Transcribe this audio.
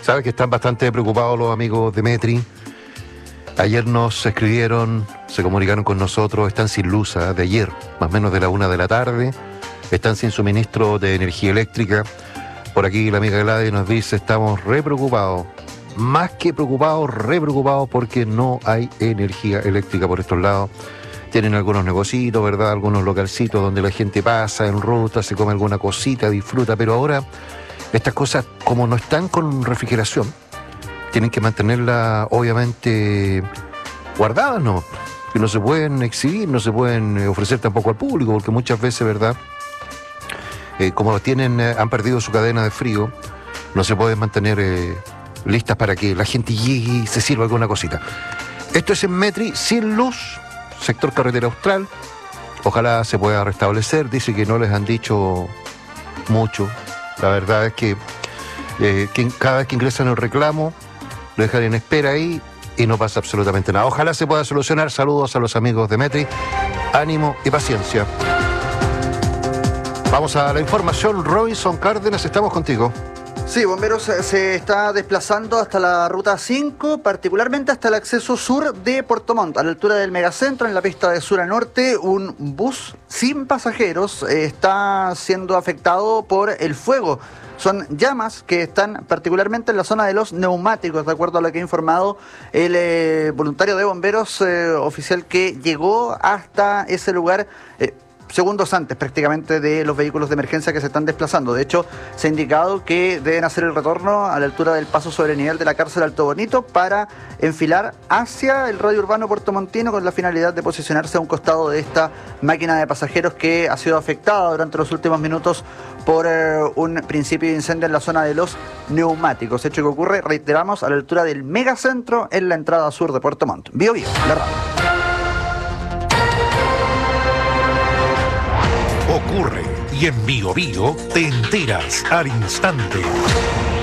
Sabes que están bastante preocupados los amigos de Metri. Ayer nos escribieron, se comunicaron con nosotros, están sin luz, de ayer, más o menos de la 1 de la tarde, están sin suministro de energía eléctrica. Por aquí la amiga Gladys nos dice, estamos re preocupados, más que preocupados, re preocupados porque no hay energía eléctrica por estos lados. Tienen algunos negocios, ¿verdad? Algunos localcitos donde la gente pasa en ruta, se come alguna cosita, disfruta, pero ahora estas cosas, como no están con refrigeración, tienen que mantenerlas obviamente guardadas, ¿no? Que no se pueden exhibir, no se pueden ofrecer tampoco al público, porque muchas veces, ¿verdad? Como han perdido su cadena de frío, no se pueden mantener listas para que la gente llegue y se sirva alguna cosita. Esto es en Metri, sin luz, sector Carretera Austral. Ojalá se pueda restablecer. Dice que no les han dicho mucho. La verdad es que cada vez que ingresan el reclamo, lo dejan en espera ahí y no pasa absolutamente nada. Ojalá se pueda solucionar. Saludos a los amigos de Metri. Ánimo y paciencia. Vamos a la información. Robinson Cárdenas, estamos contigo. Sí, Bomberos se está desplazando hasta la ruta 5, particularmente hasta el acceso sur de Puerto Montt, a la altura del megacentro, en la pista de sur a norte. Un bus sin pasajeros está siendo afectado por el fuego. Son llamas que están particularmente en la zona de los neumáticos, de acuerdo a lo que ha informado el voluntario de bomberos oficial que llegó hasta ese lugar segundos antes prácticamente de los vehículos de emergencia que se están desplazando. De hecho, se ha indicado que deben hacer el retorno a la altura del paso sobre nivel de la cárcel Alto Bonito para enfilar hacia el radio urbano puertomontino con la finalidad de posicionarse a un costado de esta máquina de pasajeros que ha sido afectada durante los últimos minutos por un principio de incendio en la zona de los neumáticos. Hecho que ocurre, reiteramos, a la altura del megacentro en la entrada sur de Puerto Montt. Bio Bio, la radio. Ocurre y en Bio Bio te enteras al instante.